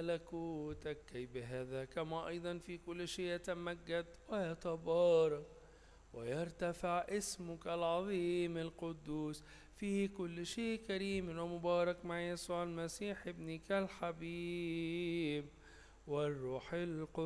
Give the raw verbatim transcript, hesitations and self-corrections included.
ملكوتك، كي بهذا كما أيضا في كل شيء يتمجد ويتبارك ويرتفع اسمك العظيم القدوس في كل شيء كريم ومبارك مع يسوع المسيح ابنك الحبيب والروح القدس